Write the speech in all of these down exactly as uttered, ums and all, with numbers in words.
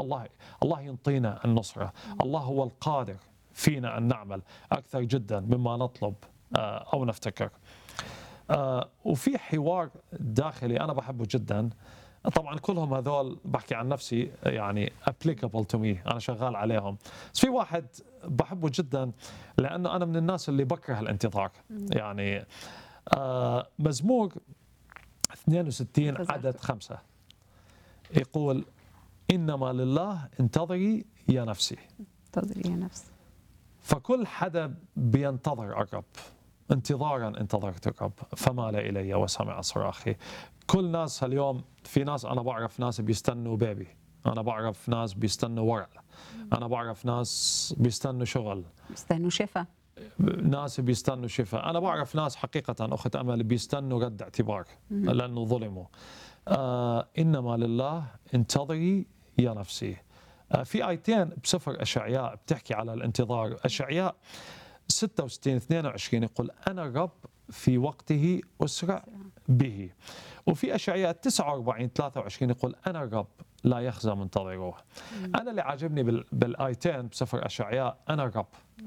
الله الله ينطينا النصرة. الله هو القادر فينا أن نعمل أكثر جدا مما نطلب أو نفتكر. وفي حوار داخلي أنا بحبه جدا. طبعا كلهم هذول بحكي عن نفسي يعني applicable to me، أنا شغال عليهم. بس في واحد بحبه جدا لأنه أنا من الناس اللي بكره الانتظار. يعني مزمور اثنين وستين عدد خمسة يقول: إنما لله انتظري يا نفسي. انتظري يا نفسي. فكل حدا بينتظر الرب، انتظارا انتظرت الرب فمال إلي وسمع صراخي. كل ناس اليوم، في ناس أنا بعرف ناس بيستنوا بيبي، أنا بعرف ناس بيستنوا ورق، أنا بعرف ناس بيستنوا شغل، بيستنوا شفاء، ناس بيستنوا شفاء، أنا بعرف ناس حقيقة أخت أمل بيستنوا رد اعتبار لأنه ظلموا. آه إنما لله انتظري يا نفسي. آه في آيتين بسفر أشعياء بتحكي على الانتظار. أشعياء ستة وستين اثنين وعشرين يقول: أنا الرب في وقته أسرع به. وفي أشعياء تسعة وأربعين ثلاثة وعشرين يقول: أنا الرب لا يخزى منتظروه. أنا اللي عاجبني بالآيتين بسفر أشعياء أنا الرب،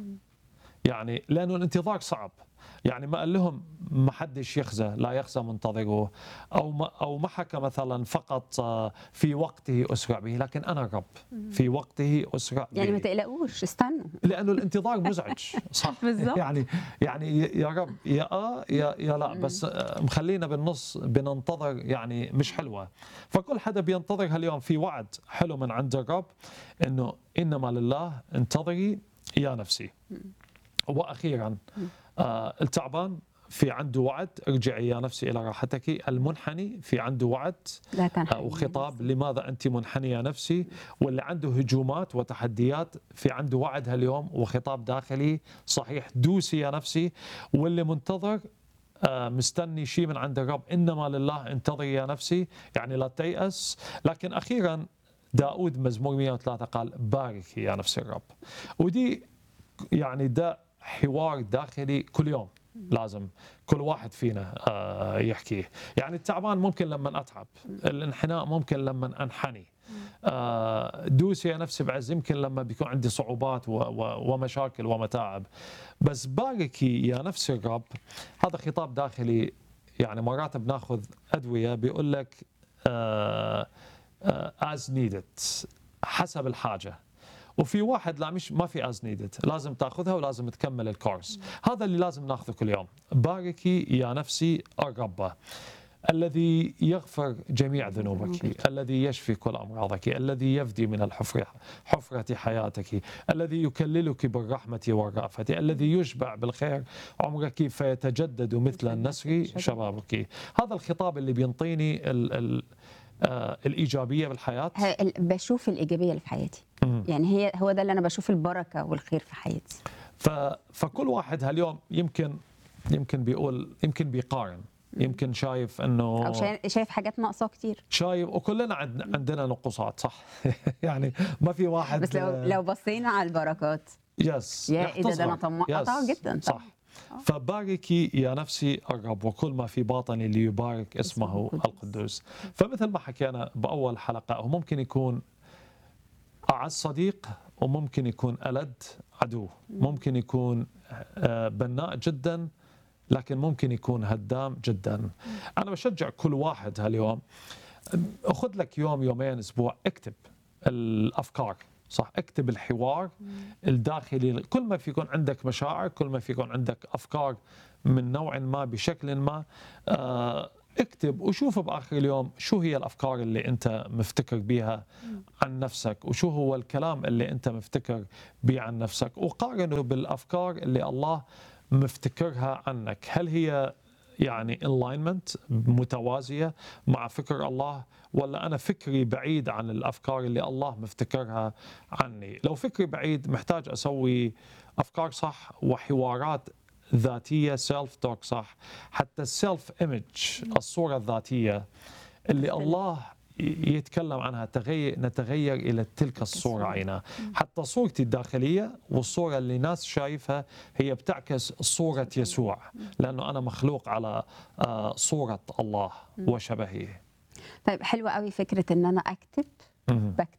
يعني لأنه الانتظار صعب. يعني ما قال لهم ما حدش يخزى، لا يخزى منتظره، أو ما أو ما حكى مثلا فقط في وقته أسرع به، لكن أنا الرب في وقته أسرع به. يعني ما تقلقوش، استنوا، لأنه الانتظار مزعج. صح بالظبط. يعني يعني يا رب يا آه يا يا لا، بس مخلينا بالنص بننتظر، يعني مش حلوة. فكل حدا بينتظر هاليوم في وعد حلو من عند الرب إنه إنما لله انتظري يا نفسي. وأخيرا آه التعبان في عنده وعد: ارجعي يا نفسي إلى راحتك. المنحني في عنده وعد لا تنحني آه وخطاب: لماذا أنت منحني يا نفسي. واللي عنده هجومات وتحديات في عنده وعد هاليوم وخطاب داخلي صحيح: دوسي يا نفسي. واللي منتظر آه مستني شيء من عند الرب: إنما لله انتظري يا نفسي، يعني لا تيأس. لكن أخيرا داود مزمور مئة وثلاثة قال: باركي يا نفس الرب. ودي يعني ده حوار داخلي كل يوم لازم كل واحد فينا يحكيه. يعني التعبان ممكن لما أتعب، الانحناء ممكن لما أنحني، دوسي يا نفسي بعز يمكن لما بيكون عندي صعوبات ومشاكل ومتاعب. بس باركي يا نفس الرب هذا خطاب داخلي. يعني مرات بناخذ أدوية بيقول لك as needed، حسب الحاجة. وفي واحد لا، مش ما في از نيدد، لازم تاخذها ولازم تكمل الكورس. هذا اللي لازم ناخذه كل يوم: باركي يا نفسي الرب الذي يغفر جميع ذنوبك، الذي يشفي كل امراضك، الذي يفدي من الحفرة حفرة حياتك، الذي يكللك بالرحمة والرأفة، الذي يشبع بالخير عمرك فيتجدد مثل النسر شبابك. هذا الخطاب اللي بينطيني ال ال آه الإيجابية بالحياة. بشوف الإيجابية اللي في حياتي. مم. يعني هي هو ده اللي أنا بشوف البركة والخير في حياتي. فكل واحد هاليوم يمكن يمكن بيقول، يمكن بيقارن، يمكن شايف انه او شايف حاجات ناقصه كتير، شايف. وكلنا عندنا نقصات، صح. يعني ما في واحد. بس لو لو بصينا على البركات يس يا ايه ده, ده انا طماع جدا. صح. فباركي يا نفسي الرب وكل ما في باطني ليبارك اسمه القدوس. فمثل ما حكينا بأول حلقة، هو ممكن يكون أعز صديق وممكن يكون ألد عدو، ممكن يكون بناء جدا لكن ممكن يكون هدام جدا. أنا بشجع كل واحد هاليوم أخذ لك يوم يومين أسبوع اكتب الأفكار، صح، اكتب الحوار الداخلي. كل ما فيكون عندك مشاعر، كل ما فيكون عندك أفكار من نوع ما بشكل ما، آه اكتب وشوف بآخر اليوم شو هي الأفكار اللي أنت مفتكر بيها عن نفسك، وشو هو الكلام اللي أنت مفتكر بيه عن نفسك، وقارنه بالأفكار اللي الله مفتكرها عنك. هل هي يعني alignment متوازية مع فكر الله، ولا أنا فكري بعيد عن الأفكار اللي الله مفتكرها عني؟ لو فكري بعيد محتاج أسوي أفكار صح وحوارات ذاتية سيلف توك صح. حتى السيلف ايمج، الصورة الذاتية اللي الله يتكلم عنها، تغير نتغير إلى تلك الصورة عينها. حتى صورتي الداخلية والصورة اللي الناس شايفها هي بتعكس صورة يسوع، لأنه أنا مخلوق على صورة الله وشبهه. طيب حلوة قوي فكرة إن أنا أكتب بكتب